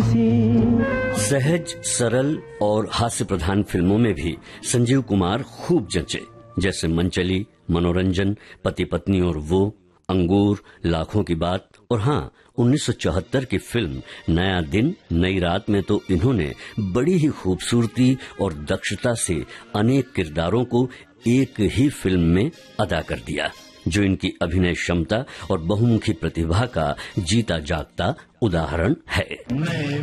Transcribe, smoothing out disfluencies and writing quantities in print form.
सहज, सरल और हास्य प्रधान फिल्मों में भी संजीव कुमार खूब जंचे, जैसे मनचली, मनोरंजन, पति पत्नी और वो, अंगूर, लाखों की बात और हाँ 1974 की फिल्म नया दिन नई रात में तो इन्होंने बड़ी ही खूबसूरती और दक्षता से अनेक किरदारों को एक ही फिल्म में अदा कर दिया, जो इनकी अभिनय क्षमता और बहुमुखी प्रतिभा का जीता जागता उदाहरण है।